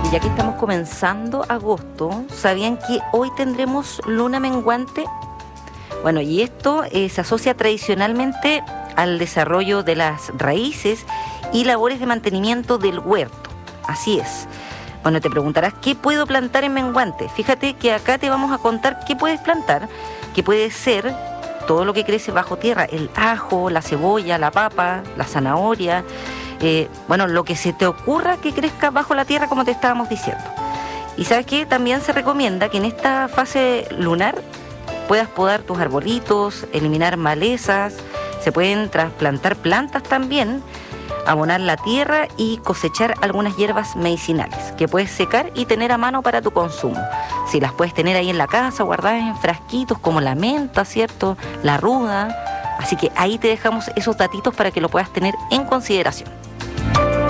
Y ya que estamos comenzando agosto, ¿sabían que hoy tendremos luna menguante? Bueno, y esto se asocia tradicionalmente al desarrollo de las raíces y labores de mantenimiento del huerto. Así es. Bueno, te preguntarás, ¿qué puedo plantar en menguante? Fíjate que acá te vamos a contar qué puedes plantar, que puede ser todo lo que crece bajo tierra, el ajo, la cebolla, la papa, la zanahoria, bueno, lo que se te ocurra que crezca bajo la tierra, como te estábamos diciendo. Y sabes que también se recomienda que en esta fase lunar puedas podar tus arbolitos, eliminar malezas, se pueden trasplantar plantas también, abonar la tierra y cosechar algunas hierbas medicinales que puedes secar y tener a mano para tu consumo. Si las puedes tener ahí en la casa, guardadas en frasquitos como la menta, ¿cierto? La ruda. Así que ahí te dejamos esos datitos para que lo puedas tener en consideración.